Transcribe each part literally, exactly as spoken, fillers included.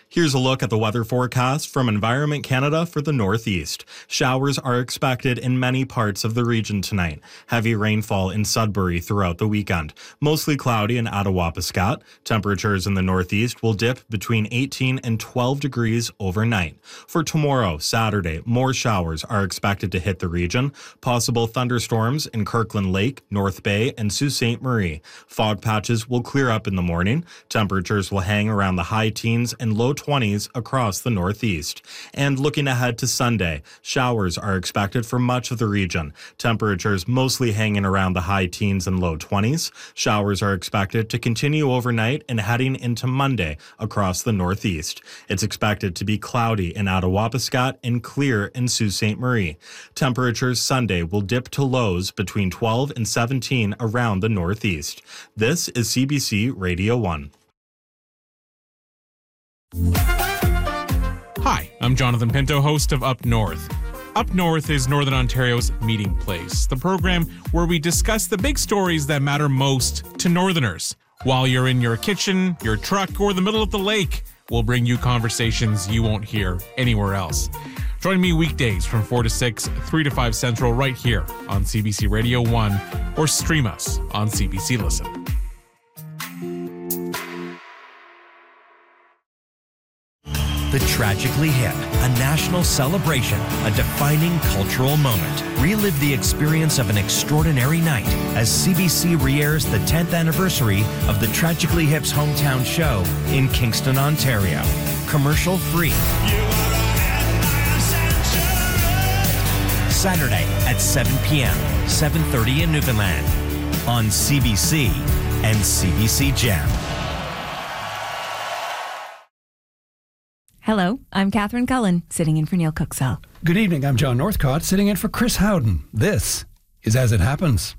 Here's a look at the weather forecast from Environment Canada for the Northeast. Showers are expected in many parts of the region tonight. Heavy rainfall in Sudbury throughout the weekend. Mostly cloudy in Attawapiskat. Temperatures in the Northeast will dip between eighteen and twelve degrees overnight. For tomorrow, Saturday, more showers are expected to hit the region. Possible thunderstorms in Kirkland Lake, North Bay, and Sault Ste. Marie. Fog patches will clear up in the morning. Temperatures will hang around the high teens and low twenties across the Northeast. And looking ahead to Sunday, showers are expected for much of the region. Temperatures mostly hanging around the high teens and low twenties. Showers are expected to continue overnight and heading into Monday across the Northeast. It's expected to be cloudy in Attawapiskat and clear in Sault Ste. Marie. Temperatures Sunday will dip to lows between twelve and seventeen around the Northeast. This is C B C Radio one. Hi, I'm Jonathan Pinto, host of Up North. Up North is Northern Ontario's meeting place, the program where we discuss the big stories that matter most to Northerners. While you're in your kitchen, your truck, or the middle of the lake, we'll bring you conversations you won't hear anywhere else. Join me weekdays from four to six, three to five Central, right here on C B C Radio one, or stream us on C B C Listen. The Tragically Hip, a national celebration, a defining cultural moment. Relive the experience of an extraordinary night as C B C re-airs the tenth anniversary of the Tragically Hip's hometown show in Kingston, Ontario. Commercial free. Saturday at seven p.m., seven thirty in Newfoundland on C B C and C B C Gem. Hello, I'm Catherine Cullen, sitting in for Neil Cooksell. Good evening, I'm John Northcott, sitting in for Chris Howden. This is As It Happens.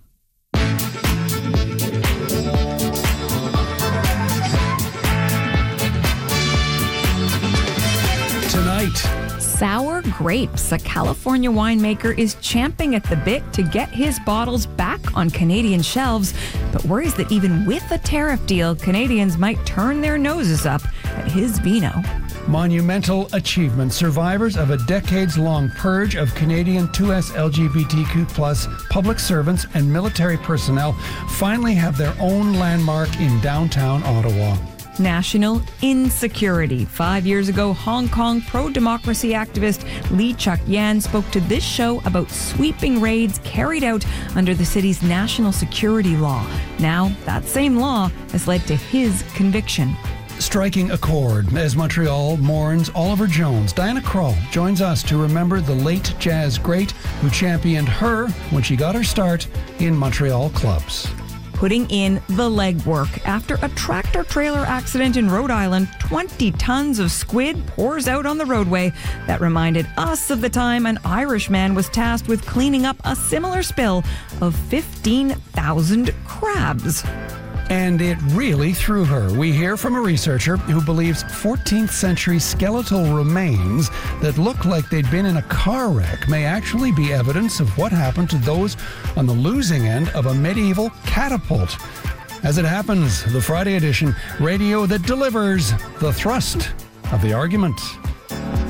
Tonight, Sour Grapes. A California winemaker is champing at the bit to get his bottles back on Canadian shelves, but worries that even with a tariff deal, Canadians might turn their noses up at his vino. monumental achievement. Survivors of a decades-long purge of Canadian two S L G B T Q plus public servants and military personnel finally have their own landmark in downtown Ottawa. National insecurity. Five years ago, Hong Kong pro-democracy activist Lee Chuk-yan spoke to this show about sweeping raids carried out under the city's national security law. Now, that same law has led to his conviction. Striking a chord as Montreal mourns Oliver Jones. Diana Krall joins us to remember the late jazz great who championed her when she got her start in Montreal clubs. Putting in the legwork. After a tractor-trailer accident in Rhode Island, twenty tons of squid pours out on the roadway. That reminded us of the time an Irish man was tasked with cleaning up a similar spill of fifteen thousand crabs. And it really threw her. We hear from a researcher who believes fourteenth century skeletal remains that look like they'd been in a car wreck may actually be evidence of what happened to those on the losing end of a medieval catapult. As It Happens, the Friday edition, radio that delivers the thrust of the argument.